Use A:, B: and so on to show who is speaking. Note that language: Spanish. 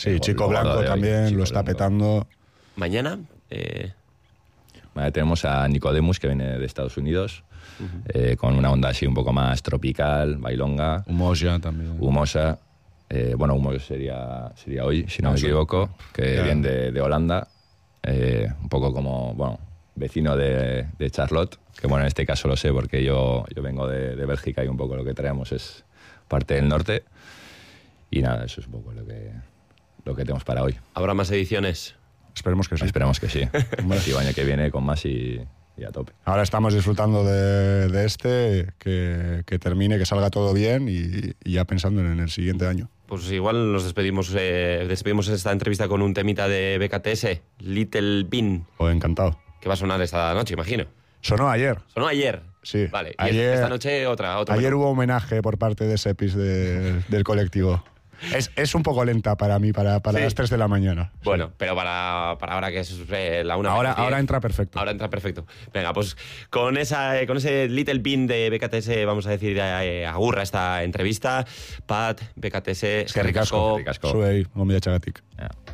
A: Sí, Chico Blanco también lo está petando.
B: Mañana
C: Vale, tenemos a Nicodemus, que viene de Estados Unidos, con una onda así un poco más tropical, bailonga.
A: Humosa también.
C: Humosa. Bueno, Humosa sería hoy, si no me equivoco, que viene de Holanda. Un poco como, bueno, vecino de Charlotte, que bueno, en este caso lo sé porque yo vengo de Bélgica y un poco lo que traemos es parte del norte. Y nada, eso es un poco lo que tenemos para hoy.
B: ¿Habrá más ediciones?
A: Esperemos que sí.
C: Esperemos que sí. El año que viene con más y a tope.
A: Ahora estamos disfrutando de que termine, que salga todo bien y ya pensando en el siguiente año.
B: Pues igual nos despedimos esta entrevista con un temita de BKTS, Little Bean.
A: Pues encantado.
B: Que va a sonar esta noche, imagino.
A: Sonó ayer.
B: ¿Sonó ayer?
A: Sí.
B: Vale, y
A: ayer,
B: esta noche otra.
A: Ayer hubo homenaje por parte de Sepis del colectivo. Es un poco lenta para mí, para las 3 de la mañana.
B: Bueno, sí. Pero para ahora que es la 1.
A: Ahora entra perfecto.
B: Ahora entra perfecto. Venga, pues con ese Little Bean de BKTS vamos a decir agurra esta entrevista. Pat, BKTS,
A: eskerrik asko.
C: Zuei,
A: gomila txagatik.
C: Yeah.